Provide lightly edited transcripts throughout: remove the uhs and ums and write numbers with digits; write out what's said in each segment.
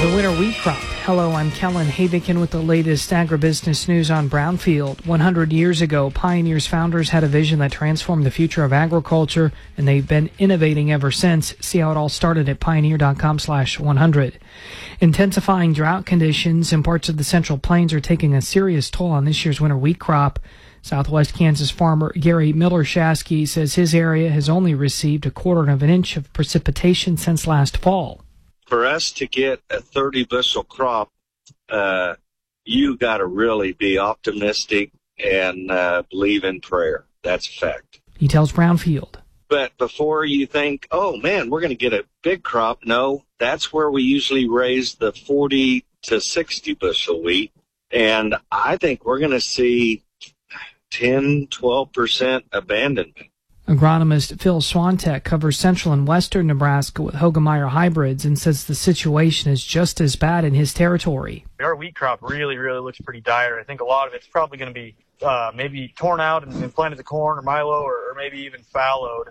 the winter wheat crop. Hello, I'm Kellen Havikin with the latest agribusiness news on Brownfield. 100 years ago, Pioneer's founders had a vision that transformed the future of agriculture, and they've been innovating ever since. See how it all started at pioneer.com/100. Intensifying drought conditions in parts of the Central Plains are taking a serious toll on this year's winter wheat crop. Southwest Kansas farmer Gary Miller-Shasky says his area has only received 1/4 of an inch of precipitation since last fall. For us to get a 30 bushel crop, you got to really be optimistic and believe in prayer. That's a fact. He tells Brownfield. But before you think, oh, man, we're going to get a big crop, no, that's where we usually raise the 40 to 60 bushel wheat. And I think we're going to see 10, 12% abandonment. Agronomist Phil Swantek covers central and western Nebraska with Hogemeyer hybrids and says the situation is just as bad in his territory. Our wheat crop really looks pretty dire. I think a lot of it's probably going to be maybe torn out and planted to corn or milo or maybe even fallowed.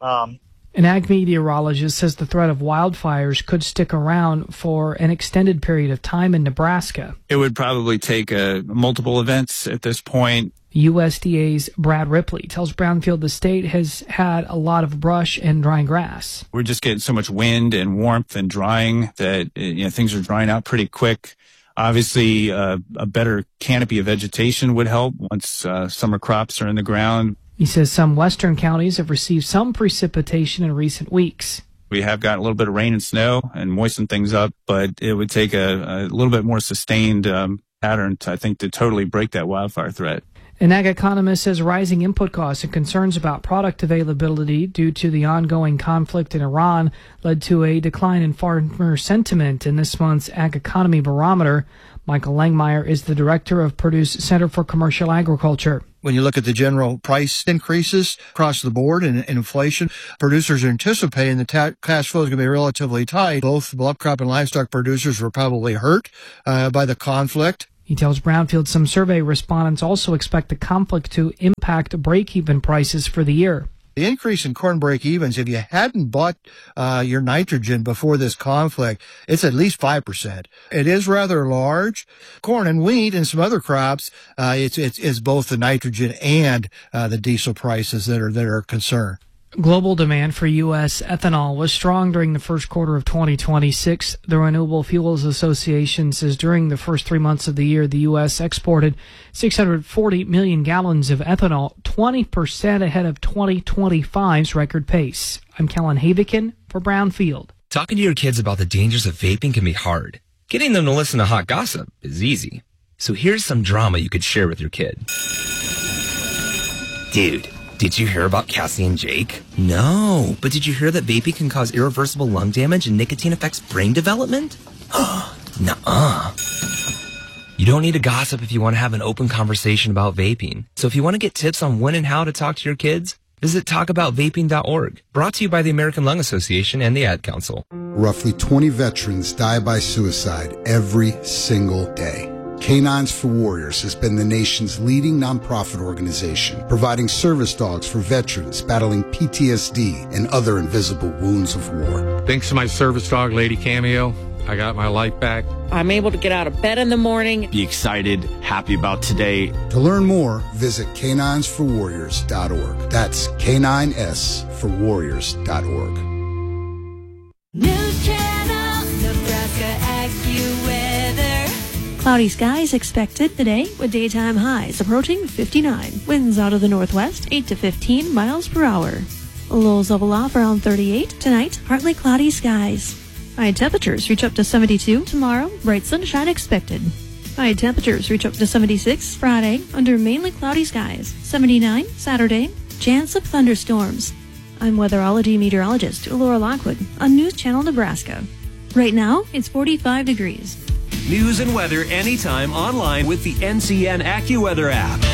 An ag meteorologist says the threat of wildfires could stick around for an extended period of time in Nebraska. It would probably take multiple events at this point. USDA's Brad Ripley tells Brownfield the state has had a lot of brush and drying grass. We're just getting so much wind and warmth and drying that things are drying out pretty quick. Obviously, a better canopy of vegetation would help once summer crops are in the ground. He says some western counties have received some precipitation in recent weeks. We have gotten a little bit of rain and snow and moistened things up, but it would take a little bit more sustained pattern, to totally break that wildfire threat. An ag economist says rising input costs and concerns about product availability due to the ongoing conflict in Iran led to a decline in farmer sentiment in this month's Ag Economy Barometer. Michael Langmeyer is the director of Purdue's Center for Commercial Agriculture. When you look at the general price increases across the board and inflation, producers are anticipating the cash flow is going to be relatively tight. Both bluff crop and livestock producers were probably hurt by the conflict. He tells Brownfield some survey respondents also expect the conflict to impact break-even prices for the year. The increase in corn break-evens, if you hadn't bought your nitrogen before this conflict, it's at least 5%. It is rather large. Corn and wheat and some other crops, it's both the nitrogen and the diesel prices that are a concern. Global demand for U.S. ethanol was strong during the first quarter of 2026. The Renewable Fuels Association says during the first 3 months of the year, the U.S. exported 640 million gallons of ethanol, 20% ahead of 2025's record pace. I'm Kellen Havikin for Brownfield. Talking to your kids about the dangers of vaping can be hard. Getting them to listen to hot gossip is easy. So here's some drama you could share with your kid. Dude, did you hear about Cassie and Jake? No, but did you hear that vaping can cause irreversible lung damage and nicotine affects brain development? Nuh-uh. You don't need to gossip if you want to have an open conversation about vaping. So if you want to get tips on when and how to talk to your kids, visit talkaboutvaping.org. Brought to you by the American Lung Association and the Ad Council. Roughly 20 veterans die by suicide every single day. Canines for Warriors has been the nation's leading nonprofit organization, providing service dogs for veterans battling PTSD and other invisible wounds of war. Thanks to my service dog, Lady Cameo, I got my life back. I'm able to get out of bed in the morning. Be excited, happy about today. To learn more, visit caninesforwarriors.org. That's caninesforwarriors.org. News Channel, Nebraska AccuWeather. Cloudy skies expected today with daytime highs approaching 59. Winds out of the northwest 8 to 15 miles per hour. Lows level off around 38. Tonight, partly cloudy skies. High temperatures reach up to 72 tomorrow. Bright sunshine expected. High temperatures reach up to 76 Friday under mainly cloudy skies. 79 Saturday. Chance of thunderstorms. I'm weatherology meteorologist Laura Lockwood on News Channel Nebraska. Right now, it's 45 degrees. News and weather anytime online with the NCN AccuWeather app.